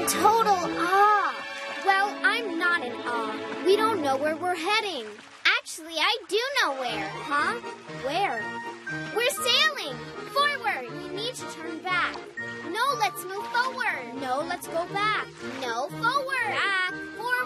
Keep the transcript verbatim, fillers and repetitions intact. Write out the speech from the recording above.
in total awe. Well, I'm not in awe. We don't know where we're heading. Actually, I do know where. Huh? Where? We're sailing! Forward! We need to turn back. No, let's move forward. No, let's go back. No, forward. Back.